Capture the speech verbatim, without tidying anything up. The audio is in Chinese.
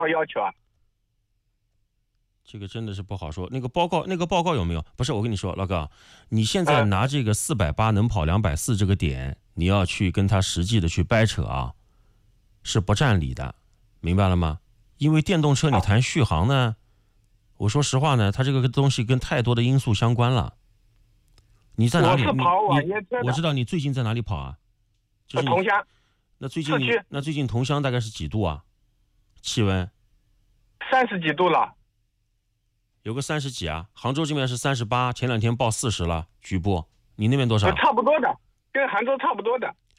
要求啊？ 这个真的是不好说。那个报告，那个报告有没有？不是，我跟你说，老哥，你现在拿这个四百八能跑两百四这个点，你要去跟他实际的去掰扯啊，是不占理的，明白了吗？因为电动车你谈续航呢，我说实话呢，它这个东西跟太多的因素相关了。你在哪里？ 我是跑网约车的。 我知道你最近在哪里跑啊？就是桐乡。 那最近你那最近桐乡大概是几度啊？气温？ 三十几度了。 有个三十几啊，杭州这边是三十八，前两天报四十了，局部。你那边多少？ 差不多的，跟杭州差不多的。